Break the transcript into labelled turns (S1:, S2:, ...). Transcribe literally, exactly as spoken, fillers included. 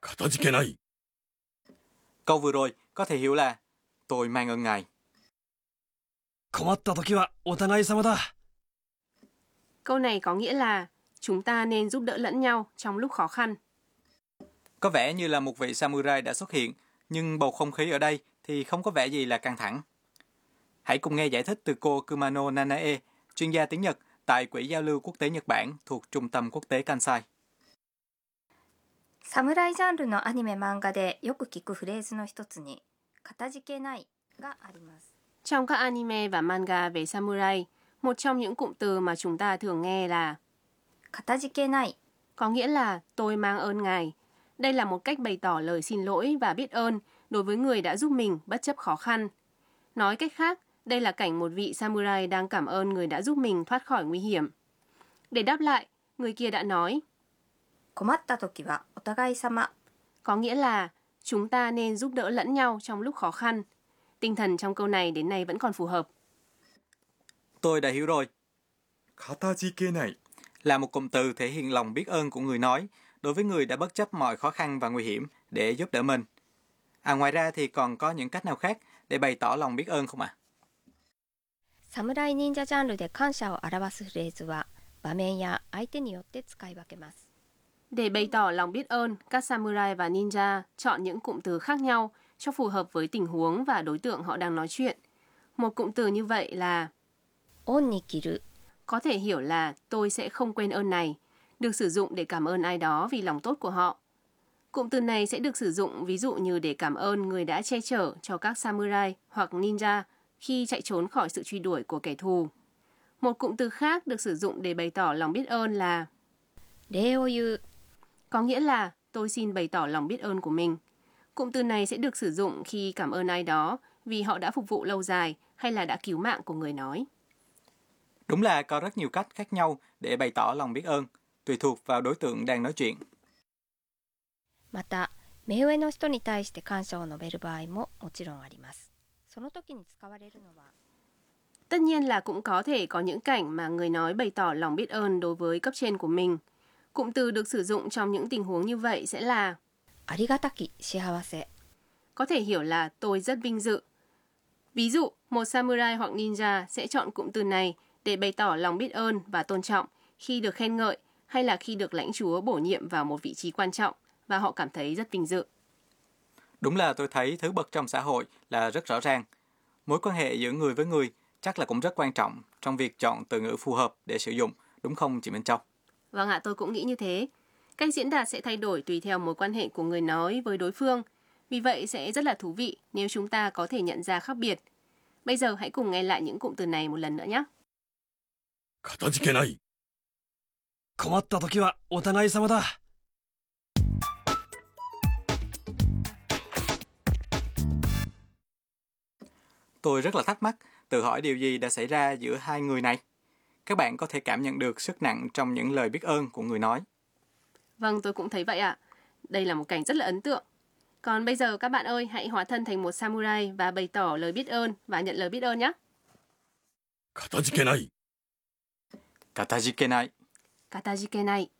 S1: かたじけない。
S2: Câu vừa rồi có thể hiểu là tôi mang ơn ngài.
S1: 困った時はお互い様だ。
S3: Câu này có nghĩa là chúng ta nên giúp đỡ lẫn nhau trong lúc khó khăn.
S2: Có vẻ như là một vị samurai đã xuất hiện, nhưng bầu không khí ở đây thì không có vẻ gì là căng thẳng. Hãy cùng nghe giải thích từ cô Kumano Nanae, chuyên gia tiếng Nhật tại Quỹ giao lưu quốc tế Nhật Bản thuộc Trung tâm Quốc tế Kansai.
S4: サムライジャンルのアニメ漫画でよく聞くフレーズの一つに「かたじけない」があります。
S3: Trong các anime và manga về samurai, một trong những cụm từ mà chúng ta thường nghe là
S4: かたじけない
S3: có nghĩa là tôi mang ơn ngài. Đây là một cách bày tỏ lời xin lỗi và biết ơn đối với người đã giúp mình bất chấp khó khăn. Nói cách khác, đây là cảnh một vị samurai đang cảm ơn người đã giúp mình thoát khỏi nguy hiểm. Để đáp lại, người kia đã nói
S4: 困った時はお互い様
S3: có nghĩa là chúng ta nên giúp đỡ lẫn nhau trong lúc khó khăn. Tinh thần trong câu này đến nay vẫn còn phù hợp.
S2: Tôi đã hiểu rồi.
S1: かたじけない。
S2: Là một cụm từ thể hiện lòng biết ơn của người nói đối với người đã bất chấp mọi khó khăn và nguy hiểm để giúp đỡ mình. À, ngoài ra thì còn có những cách nào khác để bày tỏ lòng biết ơn không ạ?
S4: サムライ忍者ジャンルで感謝を表すフレーズは場面や相手によって使い分けます。
S3: Để bày tỏ lòng biết ơn, các samurai và ninja chọn những cụm từ khác nhau cho phù hợp với tình huống và đối tượng họ đang nói chuyện. Một cụm từ như vậy là
S4: 恩に着る
S3: có thể hiểu là tôi sẽ không quên ơn này, được sử dụng để cảm ơn ai đó vì lòng tốt của họ. Cụm từ này sẽ được sử dụng ví dụ như để cảm ơn người đã che chở cho các samurai hoặc ninja khi chạy trốn khỏi sự truy đuổi của kẻ thù. Một cụm từ khác được sử dụng để bày tỏ lòng biết ơn là
S4: 礼を言う
S3: có nghĩa là tôi xin bày tỏ lòng biết ơn của mình. Cụm từ này sẽ được sử dụng khi cảm ơn ai đó vì họ đã phục vụ lâu dài hay là đã cứu mạng của người nói.
S2: Đúng là có rất nhiều cách khác nhau để bày tỏ lòng biết ơn, tùy thuộc vào đối tượng đang nói chuyện.
S4: また目上の人に対して感謝を述べる場合ももちろんあります。その時に使われるのは
S3: Tất nhiên là cũng có thể có những cảnh mà người nói bày tỏ lòng biết ơn đối với cấp trên của mình. Cụm từ được sử dụng trong những tình huống như vậy sẽ là
S4: ありがたき幸せ
S3: có thể hiểu là tôi rất vinh dự. Ví dụ, một samurai hoặc ninja sẽ chọn cụm từ này để bày tỏ lòng biết ơn và tôn trọng khi được khen ngợi hay là khi được lãnh chúa bổ nhiệm vào một vị trí quan trọng và họ cảm thấy rất vinh dự.
S2: Đúng là tôi thấy thứ bậc trong xã hội là rất rõ ràng. Mối quan hệ giữa người với người chắc là cũng rất quan trọng trong việc chọn từ ngữ phù hợp để sử dụng, đúng không chị Minh Châu?
S3: Vâng ạ, tôi cũng nghĩ như thế. Cách diễn đạt sẽ thay đổi tùy theo mối quan hệ của người nói với đối phương. Vì vậy sẽ rất là thú vị nếu chúng ta có thể nhận ra khác biệt. Bây giờ hãy cùng nghe lại những cụm từ này một lần nữa nhé.
S1: かたじけない。困った時はお互い様だ。
S2: Tôi rất là thắc mắc, tự hỏi điều gì đã xảy ra giữa hai người này. Các bạn có thể cảm nhận được sức nặng trong những lời biết ơn của người nói.
S3: Vâng, tôi cũng thấy vậy ạ. Đây là một cảnh rất là ấn tượng. Còn bây giờ các bạn ơi, hãy hóa thân thành một samurai và bày tỏ lời biết ơn và nhận lời biết ơn nhé.
S1: かたじけない。
S2: Katajikenai.
S3: かたじけない